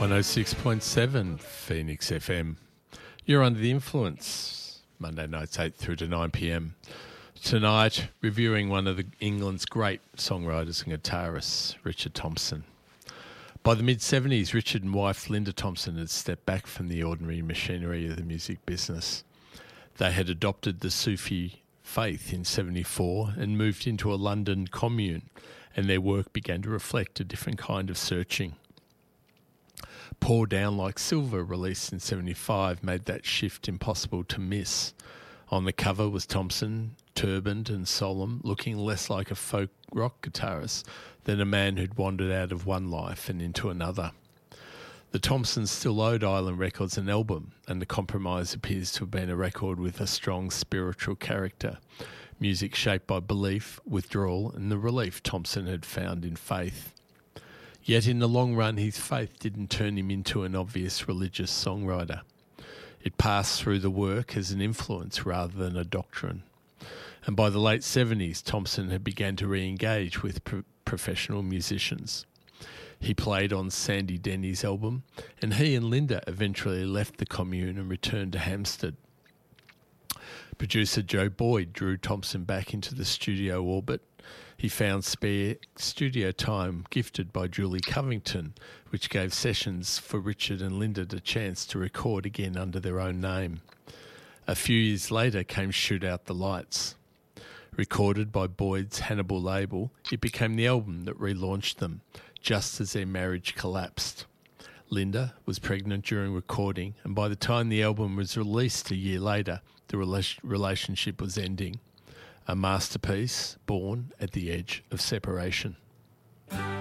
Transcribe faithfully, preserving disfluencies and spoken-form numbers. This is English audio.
one oh six point seven Phoenix F M. You're under the influence. Monday nights eight through to nine p.m. Tonight, reviewing one of the, England's great songwriters and guitarists, Richard Thompson. By the mid-seventies, Richard and wife Linda Thompson had stepped back from the ordinary machinery of the music business. They had adopted the Sufi faith in seventy-four and moved into a London commune, and their work began to reflect a different kind of searching. Pour Down Like Silver, released in seventy-five, made that shift impossible to miss. On the cover was Thompson, turbaned and solemn, looking less like a folk rock guitarist than a man who'd wandered out of one life and into another. The Thompsons still owed Island Records an album, and The Compromise appears to have been a record with a strong spiritual character, music shaped by belief, withdrawal, and the relief Thompson had found in faith. Yet in the long run, his faith didn't turn him into an obvious religious songwriter. It passed through the work as an influence rather than a doctrine. And by the late seventies, Thompson had begun to re-engage with pro- professional musicians. He played on Sandy Denny's album, and he and Linda eventually left the commune and returned to Hampstead. Producer Joe Boyd drew Thompson back into the studio orbit. He found spare studio time gifted by Julie Covington, which gave sessions for Richard and Linda the chance to record again under their own name. A few years later came Shoot Out the Lights. Recorded by Boyd's Hannibal label, it became the album that relaunched them, just as their marriage collapsed. Linda was pregnant during recording, and by the time the album was released a year later, the rela- relationship was ending. A masterpiece born at the edge of separation.